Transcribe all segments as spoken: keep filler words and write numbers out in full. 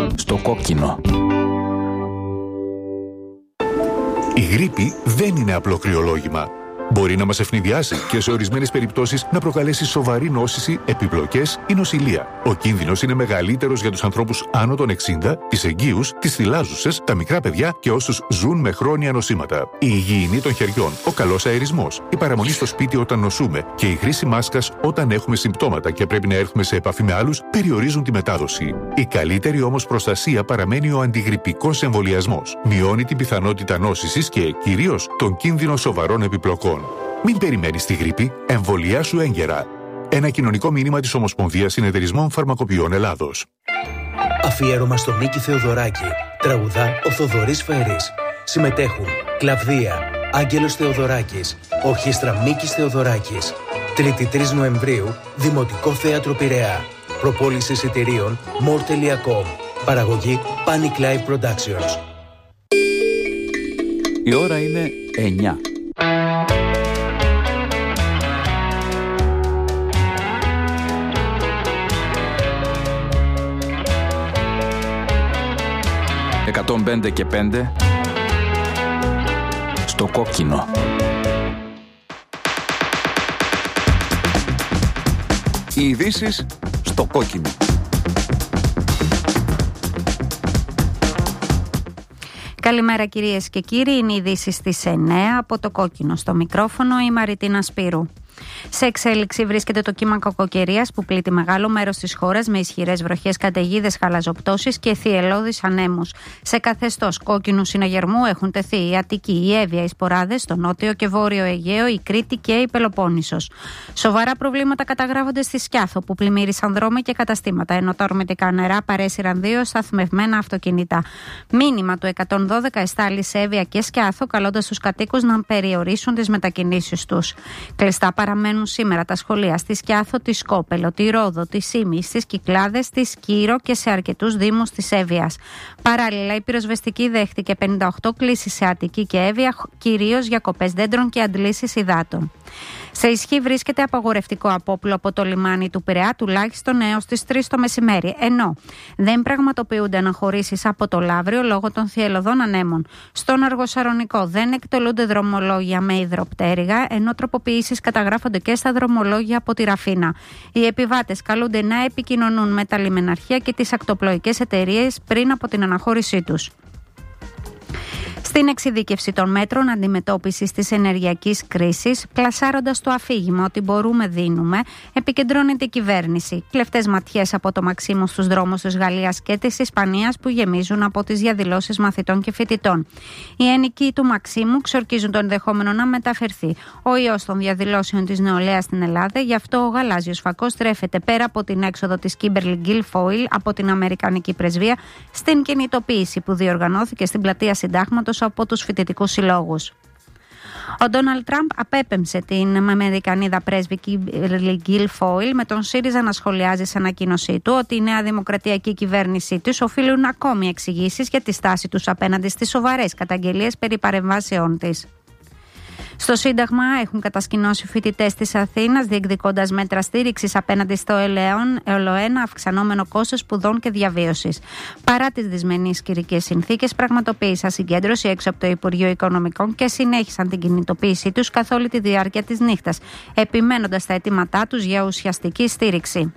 Στο κόκκινο. Η γρίπη δεν είναι απλό κρυολόγημα. Μπορεί να μας ευνηδιάσει και σε ορισμένες περιπτώσεις να προκαλέσει σοβαρή νόσηση, επιπλοκές ή νοσηλεία. Ο κίνδυνος είναι μεγαλύτερος για τους ανθρώπους άνω των εξήντα, τις εγγύους, τις θυλάζουσες, τα μικρά παιδιά και όσους ζουν με χρόνια νοσήματα. Η υγιεινή των χεριών, ο καλός αερισμός, η παραμονή στο σπίτι όταν νοσούμε και η χρήση μάσκας όταν έχουμε συμπτώματα και πρέπει να έρθουμε σε επαφή με άλλους περιορίζουν τη μετάδοση. Η καλύτερη όμως προστασία παραμένει ο αντιγρυπικός εμβολιασμός. Μειώνει την πιθανότητα νόσησης και κυρίως τον κίνδυνο σοβαρών επιπλοκών. Μην περιμένεις τη γρίπη, εμβολιάσου έγκαιρα. Ένα κοινωνικό μήνυμα της Ομοσπονδίας Συνεταιρισμών Φαρμακοποιών Ελλάδος. Αφιέρωμα στο Μίκη Θεοδωράκη. Τραγουδά ο Θοδωρής Φέρης. Συμμετέχουν Κλαβδία, Άγγελος Θεοδωράκης, Ορχήστρα Μίκης Θεοδωράκης. Τρίτη τρεις Νοεμβρίου, Δημοτικό Θέατρο Πειραιά. Προπόληση εισιτηρίων more τελεία com. Παραγωγή Panic Live Productions. Η ώρα είναι εννιά. εκατόν πέντε και πέντε στο κόκκινο. Οι ειδήσεις στο κόκκινο. Καλημέρα κυρίες και κύριοι, είναι οι ειδήσεις στις εννιά από το κόκκινο. Στο μικρόφωνο η Μαριτίνα Σπύρου. Σε εξέλιξη βρίσκεται το κύμα κακοκαιρίας που πλήττει μεγάλο μέρος της χώρας με ισχυρές βροχές, καταιγίδες, χαλαζοπτώσεις και θυελλώδεις ανέμους. Σε καθεστώς κόκκινου συναγερμού έχουν τεθεί η Αττική, η Εύβοια, οι Σποράδες, το νότιο και βόρειο Αιγαίο, η Κρήτη και η Πελοπόννησος. Σοβαρά προβλήματα καταγράφονται στη Σκιάθο που πλημμύρισαν δρόμοι και καταστήματα, ενώ τα ορμητικά νερά παρέσυραν δύο σταθμευμένα αυτοκίνητα. Μήνυμα του εκατόν δώδεκα εστάλει σε Εύβοια και Σκιάθο, καλώντας τους κατοίκους να περιορίσουν τις μετακινήσεις τους. Κλειστά παραμένουν σήμερα τα σχολεία στη Σκιάθο, τη Σκόπελο, τη Ρόδο, τη Σύμη, στις Κυκλάδες, τη Σκύρο και σε αρκετούς δήμους της Εύβοιας. Παράλληλα, η πυροσβεστική δέχτηκε πενήντα οκτώ κλήσεις σε Αττική και Εύβοια, κυρίως για κοπές δέντρων και αντλήσεις υδάτων. Σε ισχύ βρίσκεται απαγορευτικό απόπλου από το λιμάνι του Πειραιά τουλάχιστον έως τις τρεις το μεσημέρι, ενώ δεν πραγματοποιούνται αναχωρήσεις από το Λαύριο λόγω των θυελλωδών ανέμων. Στον Αργοσαρονικό δεν εκτελούνται δρομολόγια με υδροπτέρυγα, ενώ τροποποιήσεις καταγράφονται και στα δρομολόγια από τη Ραφίνα. Οι επιβάτες καλούνται να επικοινωνούν με τα λιμεναρχεία και τις ακτοπλοϊκές εταιρείες πριν από την αναχώρησή τους. Στην εξειδίκευση των μέτρων αντιμετώπισης της ενεργειακής κρίσης, πλασάροντας το αφήγημα ότι μπορούμε, δίνουμε, επικεντρώνεται η κυβέρνηση. Κλεφτές ματιές από το Μαξίμου στους δρόμους της Γαλλίας και της Ισπανίας που γεμίζουν από τις διαδηλώσεις μαθητών και φοιτητών. Οι ενοικοί του Μαξίμου ξορκίζουν το ενδεχόμενο να μεταφερθεί ο ιός των διαδηλώσεων της νεολαίας στην Ελλάδα, γι' αυτό ο γαλάζιος φακός στρέφεται πέρα από την έξοδο της Kimberly Guilfoyle από την Αμερικανική Πρεσβεία στην κινητοποίηση που διοργανώθηκε στην πλατεία Συντάγματος από τους φοιτητικούς συλλόγους. Ο Ντόναλντ Τραμπ απέπεμψε την Αμερικανίδα πρέσβη Guilfoyle, με τον ΣΥΡΙΖΑ να σχολιάζει σε ανακοίνωσή του ότι η νέα δημοκρατιακή κυβέρνησή τους οφείλουν ακόμη εξηγήσεις για τη στάση τους απέναντι στις σοβαρές καταγγελίες περί παρεμβάσεών της. Στο Σύνταγμα έχουν κατασκηνώσει φοιτητές της Αθήνας, διεκδικώντας μέτρα στήριξης απέναντι στο ελαιοένα αυξανόμενο κόστος σπουδών και διαβίωσης. Παρά τις δυσμενείς καιρικές συνθήκες, πραγματοποίησαν συγκέντρωση έξω από το Υπουργείο Οικονομικών και συνέχισαν την κινητοποίησή τους καθ' όλη τη διάρκεια της νύχτας, επιμένοντας τα αιτήματά τους για ουσιαστική στήριξη.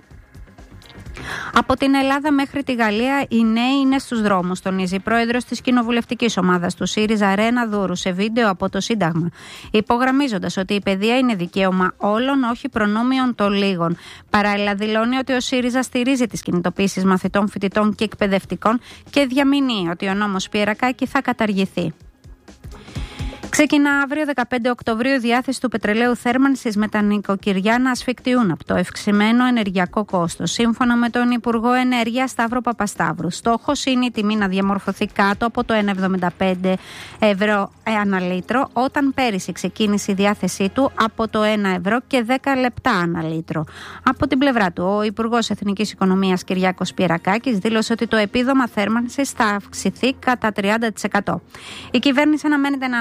Από την Ελλάδα μέχρι τη Γαλλία οι νέοι είναι στους δρόμους, τονίζει η πρόεδρος της κοινοβουλευτικής ομάδας του ΣΥΡΙΖΑ Ρένα Δούρου σε βίντεο από το Σύνταγμα, υπογραμμίζοντας ότι η παιδεία είναι δικαίωμα όλων, όχι προνόμιον των λίγων. Παράλληλα δηλώνει ότι ο ΣΥΡΙΖΑ στηρίζει τις κινητοποίησεις μαθητών, φοιτητών και εκπαιδευτικών και διαμηνύει ότι ο νόμος Πιερακάκη θα καταργηθεί. Ξεκινά αύριο δεκαπέντε Οκτωβρίου η διάθεση του πετρελαίου θέρμανσης με τα νοικοκυριά να ασφικτιούν από το ευξημένο ενεργειακό κόστος. Σύμφωνα με τον Υπουργό Ενέργειας Σταύρο Παπασταύρου, στόχος είναι η τιμή να διαμορφωθεί κάτω από το ένα κόμμα εβδομήντα πέντε ευρώ ανά λίτρο, όταν πέρυσι ξεκίνησε η διάθεσή του από το ένα ευρώ και δέκα λεπτά ανά λίτρο. Από την πλευρά του, ο Υπουργός Εθνικής Οικονομίας Κυριάκος Πιερακάκης δήλωσε ότι το επίδομα θέρμανσης θα αυξηθεί κατά τριάντα τοις εκατό. Η κυβέρνηση αναμένεται να ανακοινώσει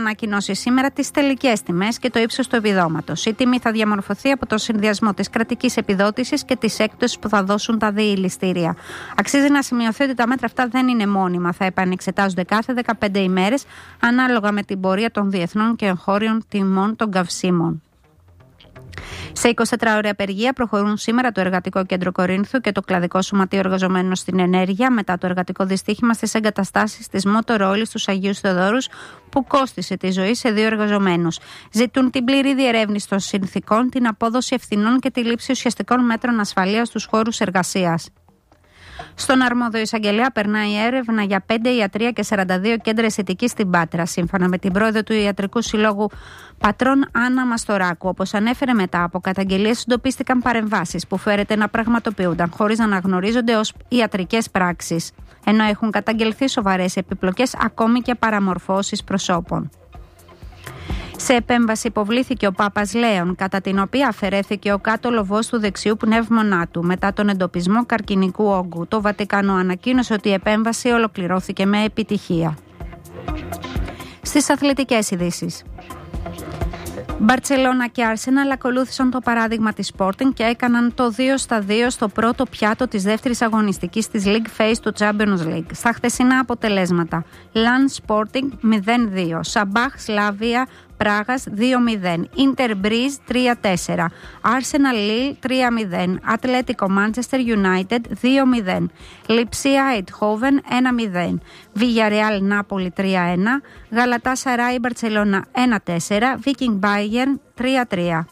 ανακοινώσει σήμερα τις τελικές τιμές και το ύψος του επιδόματος. Η τιμή θα διαμορφωθεί από το συνδυασμό της κρατικής επιδότησης και της έκπτωσης που θα δώσουν τα διηληστήρια. Αξίζει να σημειωθεί ότι τα μέτρα αυτά δεν είναι μόνιμα. Θα επανεξετάζονται κάθε δεκαπέντε ημέρες ανάλογα με την πορεία των διεθνών και εγχώριων τιμών των καυσίμων. Σε εικοσιτετράωρη απεργία προχωρούν σήμερα το Εργατικό Κέντρο Κορίνθου και το Κλαδικό Σωματείο Εργαζομένων στην Ενέργεια μετά το εργατικό δυστύχημα στις εγκαταστάσεις της Μότορόλης στους Αγίους Θεοδόρους που κόστισε τη ζωή σε δύο εργαζομένους. Ζητούν την πλήρη διερεύνηση των συνθηκών, την απόδοση ευθυνών και τη λήψη ουσιαστικών μέτρων ασφαλείας στους χώρους εργασίας. Στον αρμόδιο εισαγγελέα περνάει έρευνα για πέντε ιατρεία και σαράντα δύο κέντρα αισθητικής στην Πάτρα, σύμφωνα με την πρόεδρο του Ιατρικού Συλλόγου Πατρών Άννα Μαστοράκου. Όπως ανέφερε, μετά από καταγγελίες εντοπίστηκαν παρεμβάσεις που φέρεται να πραγματοποιούνταν χωρίς να αναγνωρίζονται ως ιατρικές πράξεις, ενώ έχουν καταγγελθεί σοβαρές επιπλοκές, ακόμη και παραμορφώσεις προσώπων. Σε επέμβαση υποβλήθηκε ο Πάπας Λέων, κατά την οποία αφαιρέθηκε ο κάτω λοβός του δεξιού πνεύμονά του μετά τον εντοπισμό καρκινικού όγκου. Το Βατικάνο ανακοίνωσε ότι η επέμβαση ολοκληρώθηκε με επιτυχία. Στις αθλητικές ειδήσεις. Μπαρτσελώνα και Άρσεναλ ακολούθησαν το παράδειγμα της Sporting και έκαναν το δύο στα δύο στο πρώτο πιάτο της δεύτερης αγωνιστικής της League Phase του Champions League. Στα χθεσινά αποτελέσματα: Λαν Sporting μηδέν δύο, Σαμπάχ Σλάβια Πράγας δύο μηδέν, Ίντερ Μπρίζ τρία τέσσερα, Arsenal Lille τρία μηδέν, Ατλέτικο Manchester United δύο μηδέν, Λιψία Αιτχόβεν ένα μηδέν, Villarreal Νάπολη τρία ένα, Γαλατάσαράι Μπαρτσελώνα ένα τέσσερα, Viking Bayern τρία τρία.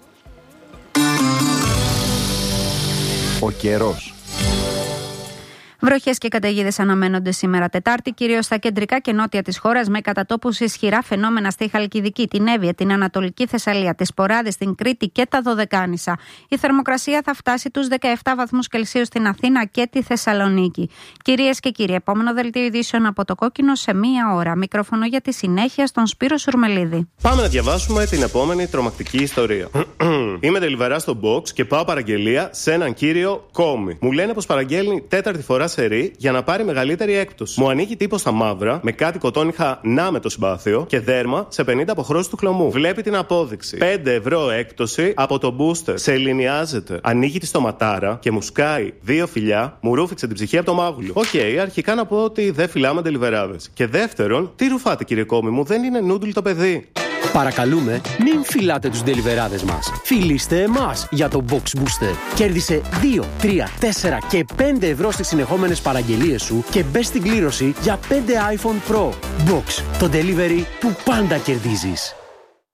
Ο καιρός. Βροχές και καταιγίδες αναμένονται σήμερα Τετάρτη, κυρίως στα κεντρικά και νότια της χώρας, με κατά τόπους ισχυρά φαινόμενα στη Χαλκιδική, την Εύβοια, την Ανατολική Θεσσαλία, τις Ποράδες, την Κρήτη και τα Δωδεκάνησα. Η θερμοκρασία θα φτάσει τους δεκαεπτά βαθμούς Κελσίου στην Αθήνα και τη Θεσσαλονίκη. Κυρίες και κύριοι, επόμενο δελτίο ειδήσεων από το Κόκκινο σε μία ώρα. Μικρόφωνο για τη συνέχεια στον Σπύρο Σουρμελίδη. Πάμε να διαβάσουμε την επόμενη τρομακτική ιστορία. Είμαι τελιβερά στο box και πάω παραγγελία σε έναν κύριο Κόμι. Μου λένε πως παραγγέλνει τέταρτη φορά σερί για να πάρει μεγαλύτερη έκπτωση. Μου ανοίγει τύπο στα μαύρα, με κάτι κοτόνιχα να με το συμπάθειο και δέρμα σε πενήντα αποχρώσεις του χλωμού. Βλέπει την απόδειξη. πέντε ευρώ έκπτωση από το booster. Σε ελληνιάζεται. Ανοίγει τη στοματάρα και μου σκάει δύο φιλιά, μου ρούφηξε την ψυχή από το μάγουλο. Οκ, okay, αρχικά να πω ότι δεν φυλάμε τελιβεράδες. Και δεύτερον, τι ρουφάτε κύριε Κόμι μου, δεν είναι νούντλ το παιδί. Παρακαλούμε, μην φυλάτε τους ντελιβεράδες μας. Φιλήστε εμάς για το Box Booster. Κέρδισε δύο, τρία, τέσσερα και πέντε ευρώ στις συνεχόμενες παραγγελίες σου και μπες στην κλήρωση για πέντε iPhone Pro. Box, το delivery που πάντα κερδίζεις.